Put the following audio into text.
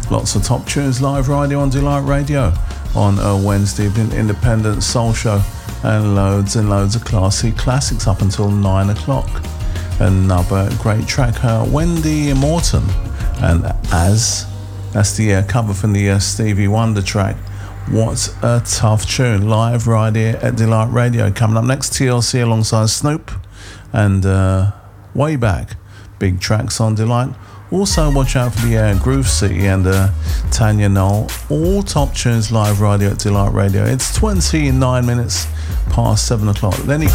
Lots of top tunes live radio on Delight Radio on a Wednesday evening, independent soul show, and loads of classy classics up until 9 o'clock. Another great track, Wendy Morton, and As. That's the cover from the Stevie Wonder track. What a tough tune. Live right here at Delight Radio. Coming up next, TLC alongside Snoop, and Way Back. Big tracks on Delight. Also, watch out for the Groove City and Tanya Knoll. All top tunes live radio at Delight Radio. It's 29 minutes past 7 o'clock. Lenny